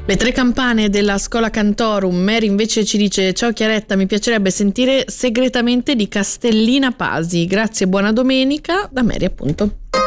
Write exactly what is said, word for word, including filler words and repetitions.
Le tre campane della Schola Cantorum. Mary invece ci dice: ciao Chiaretta, mi piacerebbe sentire Segretamente di Castellina Pasi. Grazie, buona domenica. Da Mary appunto.